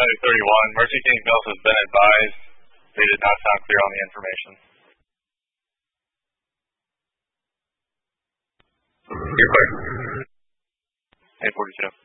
3031. Mercy Kings Mills has been advised they did not sound clear on the information. You're clear. 842.